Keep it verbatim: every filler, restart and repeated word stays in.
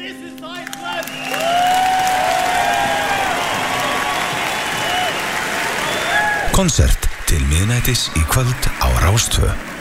Konsert til miðnættis í kvöld á Rás tvö.